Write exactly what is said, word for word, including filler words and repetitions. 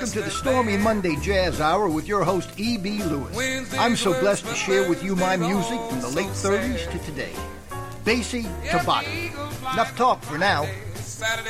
Welcome to the Stormy Monday Jazz Hour with your host, E B. Lewis. I'm so blessed to share with you my music from the late thirties to today. Bassy to bottom. Enough talk for now. Saturday